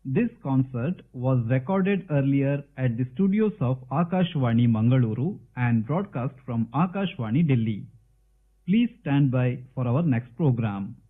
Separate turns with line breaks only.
This concert was recorded earlier at the studios of Akashvani Mangaluru and broadcast from Akashvani Delhi. Please stand by for our next program.